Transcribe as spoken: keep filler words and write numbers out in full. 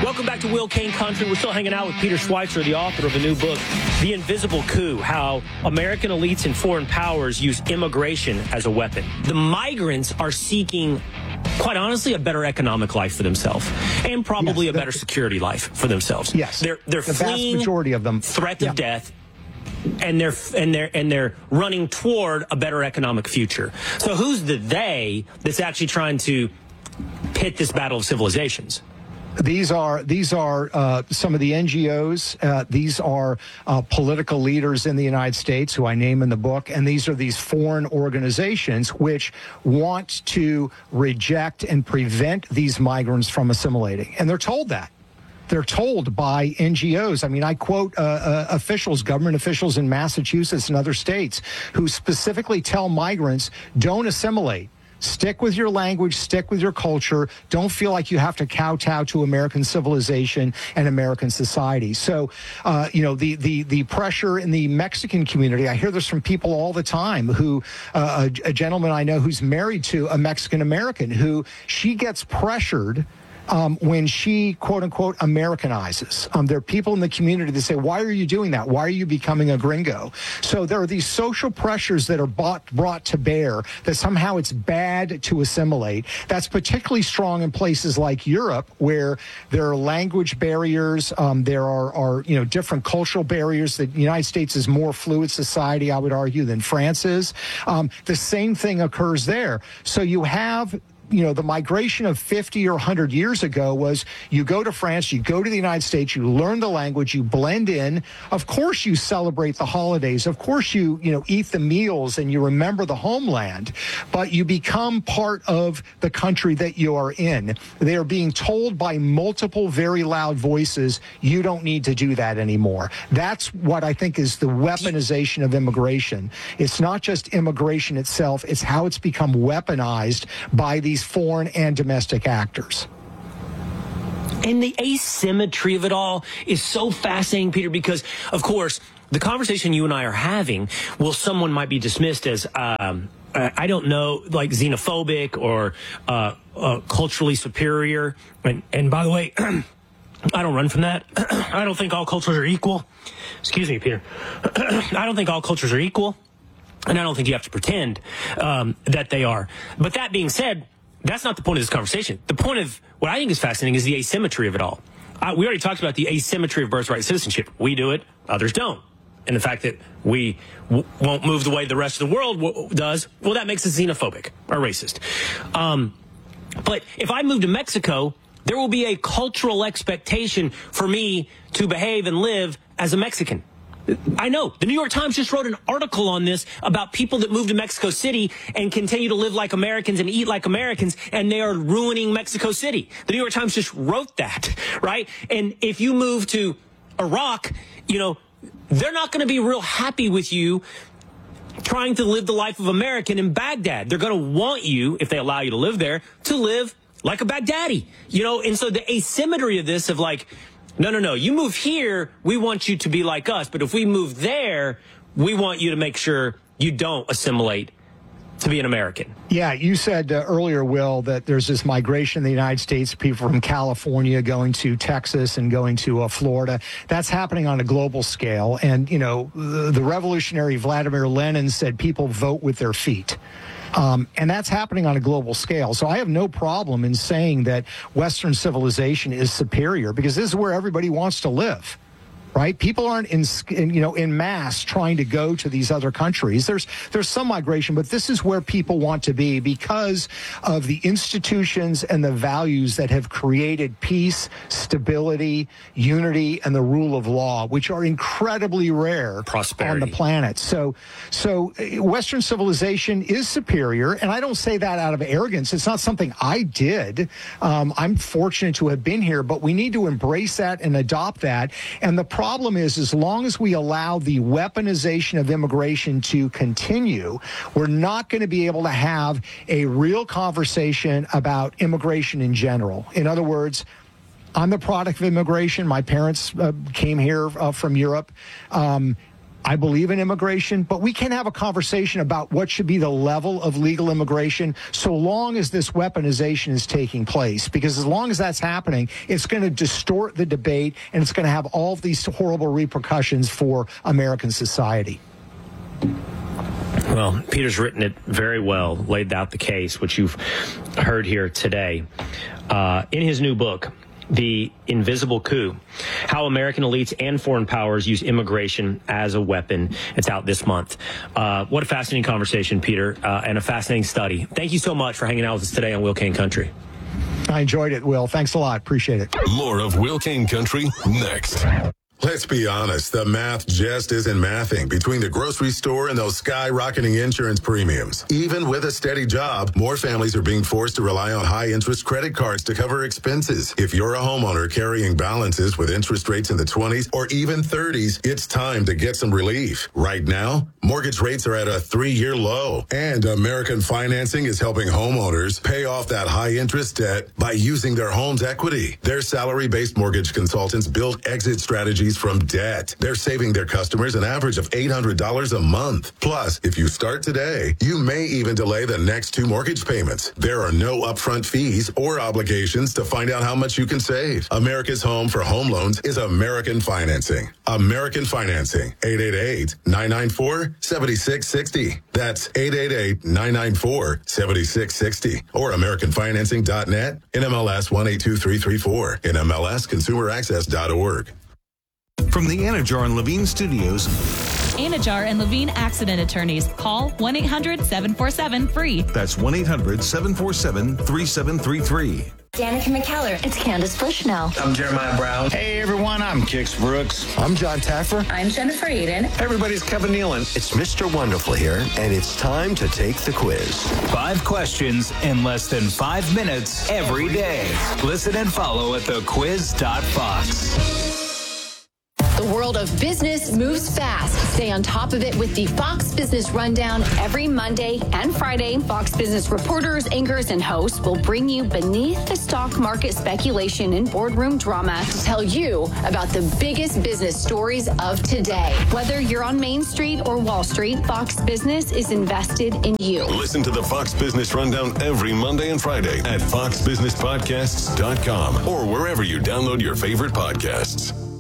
Welcome back to Will Kane Country. We're still hanging out with Peter Schweitzer, the author of a new book, The Invisible Coup, How American Elites and Foreign Powers Use Immigration as a Weapon. The migrants are seeking, quite honestly, a better economic life for themselves and probably yes, the, a better security life for themselves. Yes. They're, they're the fleeing vast majority of them. threat yeah. of death. And they're and they're and they're running toward a better economic future. So who's the they that's actually trying to pit this battle of civilizations? These are these are uh, some of the N G Os. Uh, these are uh, political leaders in the United States who I name in the book, and these are these foreign organizations which want to reject and prevent these migrants from assimilating, and they're told that. They're told by N G Os. I mean, I quote uh, uh, officials, government officials in Massachusetts and other states who specifically tell migrants, don't assimilate. Stick with your language, stick with your culture. Don't feel like you have to kowtow to American civilization and American society. So, uh, you know, the, the, the pressure in the Mexican community, I hear this from people all the time who, uh, a, a gentleman I know who's married to a Mexican American who she gets pressured Um, when she, quote unquote, Americanizes. Um, there are people in the community that say, why are you doing that? Why are you becoming a gringo? So there are these social pressures that are bought, brought to bear that somehow it's bad to assimilate. That's particularly strong in places like Europe, where there are language barriers. Um, there are, are, you know, different cultural barriers. The United States is more fluid society, I would argue, than France is. Um, the same thing occurs there. So you have you know, the migration of fifty or one hundred years ago was you go to France, you go to the United States, you learn the language, you blend in. Of course, you celebrate the holidays. Of course, you, you know, eat the meals and you remember the homeland, but you become part of the country that you are in. They are being told by multiple very loud voices, you don't need to do that anymore. That's what I think is the weaponization of immigration. It's not just immigration itself, it's how it's become weaponized by these foreign and domestic actors. And the asymmetry of it all is so fascinating, Peter, because, of course, the conversation you and I are having, well, someone might be dismissed as, um, I don't know, like xenophobic or uh, uh, culturally superior. And, and by the way, I don't run from that. I don't think all cultures are equal. Excuse me, Peter. I don't think all cultures are equal. And I don't think you have to pretend um, that they are. But that being said, that's not the point of this conversation. The point of what I think is fascinating is the asymmetry of it all. Uh, we already talked about the asymmetry of birthright citizenship. We do it, others don't. And the fact that we w- won't move the way the rest of the world w- does, well, that makes us xenophobic or racist. Um, but if I move to Mexico, there will be a cultural expectation for me to behave and live as a Mexican. I know. The New York Times just wrote an article on this about people that move to Mexico City and continue to live like Americans and eat like Americans, and they are ruining Mexico City. The New York Times just wrote that, right? And if you move to Iraq, you know, they're not going to be real happy with you trying to live the life of American in Baghdad. They're going to want you, if they allow you to live there, to live like a Baghdadi, you know? And so the asymmetry of this of like, no, no, no. You move here, we want you to be like us. But if we move there, we want you to make sure you don't assimilate to be an American. Yeah, you said uh, earlier, Will, that there's this migration in the United States, people from California going to Texas and going to uh, Florida. That's happening on a global scale. And, you know, the, the revolutionary Vladimir Lenin said people vote with their feet. Um, and that's happening on a global scale. So I have no problem in saying that Western civilization is superior because this is where everybody wants to live. Right? People aren't in, in, you know, in mass trying to go to these other countries. There's there's some migration, but this is where people want to be because of the institutions and the values that have created peace, stability, unity, and the rule of law, which are incredibly rare Prosperity. on the planet. So, so Western civilization is superior, and I don't say that out of arrogance. It's not something I did. Um, I'm fortunate to have been here, but we need to embrace that and adopt that. And the problem is, as long as we allow the weaponization of immigration to continue, we're not going to be able to have a real conversation about immigration in general. In other words, I'm the product of immigration. My parents uh, came here uh, from Europe. Um, I believe in immigration, but we can have a conversation about what should be the level of legal immigration so long as this weaponization is taking place. Because as long as that's happening, it's going to distort the debate, and it's going to have all of these horrible repercussions for American society. Well, Peter's written it very well, laid out the case, which you've heard here today. Uh, in his new book, The Invisible Coup, How American Elites and Foreign Powers Use Immigration as a Weapon. It's out this month. Uh, what a fascinating conversation, Peter, uh, and a fascinating study. Thank you so much for hanging out with us today on Will Kane Country. I enjoyed it, Will. Thanks a lot. Appreciate it. More of Will Kane Country next. Let's be honest, the math just isn't mathing between the grocery store and those skyrocketing insurance premiums. Even with a steady job, more families are being forced to rely on high-interest credit cards to cover expenses. If you're a homeowner carrying balances with interest rates in the twenties or even thirties, it's time to get some relief. Right now, mortgage rates are at a three-year low, and American Financing is helping homeowners pay off that high-interest debt by using their home's equity. Their salary-based mortgage consultants build exit strategies from debt. They're saving their customers an average of eight hundred dollars a month. Plus, if you start today, you may even delay the next two mortgage payments. There are no upfront fees or obligations to find out how much you can save. America's home for home loans is American Financing. American Financing, eight eight eight, nine nine four, seven six six zero. That's eight eight eight, nine nine four, seven six six zero. Or American Financing dot net, N M L S one eight two three three four, N M L S consumer access dot org. From the Anajar and Levine Studios. Anajar and Levine Accident Attorneys. Call one eight hundred seven four seven free. That's one eight hundred seven four seven three seven three three. Danica McKellar. It's Candace Bushnell. I'm Jeremiah Brown. Hey, everyone. I'm Kix Brooks. I'm John Taffer. I'm Jennifer Aiden. Everybody's Kevin Nealon. It's Mister Wonderful here, and it's time to take the quiz. Five questions in less than five minutes every day. Listen and follow at the quiz dot fox. The world of business moves fast. Stay on top of it with the Fox Business Rundown every Monday and Friday. Fox Business reporters, anchors, and hosts will bring you beneath the stock market speculation and boardroom drama to tell you about the biggest business stories of today. Whether you're on Main Street or Wall Street, Fox Business is invested in you. Listen to the Fox Business Rundown every Monday and Friday at fox business podcasts dot com or wherever you download your favorite podcasts.